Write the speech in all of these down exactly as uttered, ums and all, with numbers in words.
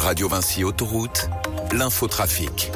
Radio Vinci Autoroute, l'infotrafic.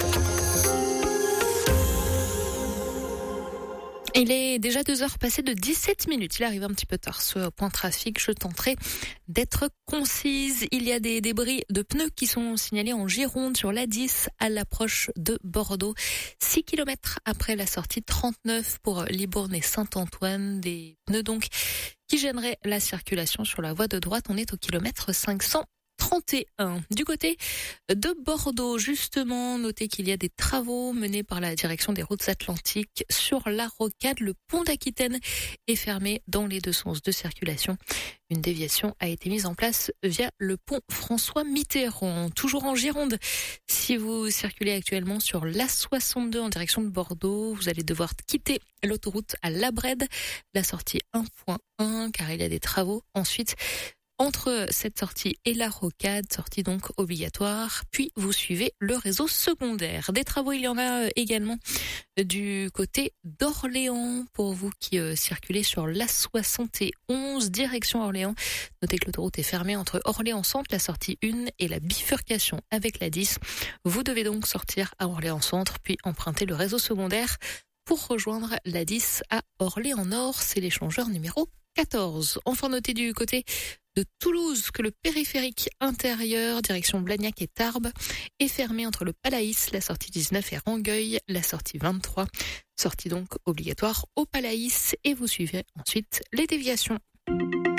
Il est déjà deux heures passées de dix-sept minutes. Il arrive un petit peu tard ce point trafic. Je tenterai d'être concise. Il y a des débris de pneus qui sont signalés en Gironde sur l'A dix à l'approche de Bordeaux. six kilomètres après la sortie trente-neuf pour Libourne et Saint-Antoine. Des pneus donc qui gêneraient la circulation sur la voie de droite. On est au kilomètre cinq cent trente et un. Du côté de Bordeaux, justement, notez qu'il y a des travaux menés par la direction des routes atlantiques sur la rocade. Le pont d'Aquitaine est fermé dans les deux sens de circulation. Une déviation a été mise en place via le pont François Mitterrand. Toujours en Gironde, si vous circulez actuellement sur l'A soixante-deux en direction de Bordeaux, vous allez devoir quitter l'autoroute à Labrède, la sortie un point un, car il y a des travaux. Ensuite, entre cette sortie et la rocade, sortie donc obligatoire, puis vous suivez le réseau secondaire. Des travaux, il y en a également du côté d'Orléans pour vous qui euh, circulez sur l'A soixante et onze, direction Orléans. Notez que l'autoroute est fermée entre Orléans-Centre, la sortie un et la bifurcation avec la dix. Vous devez donc sortir à Orléans-Centre, puis emprunter le réseau secondaire pour rejoindre la dix à Orléans-Nord. C'est l'échangeur numéro quatorze. Enfin, notez du côté de Toulouse que le périphérique intérieur, direction Blagnac et Tarbes, est fermé entre le Palaïs, la sortie dix-neuf et Rangueil, la sortie vingt-trois. Sortie donc obligatoire au Palaïs et vous suivez ensuite les déviations.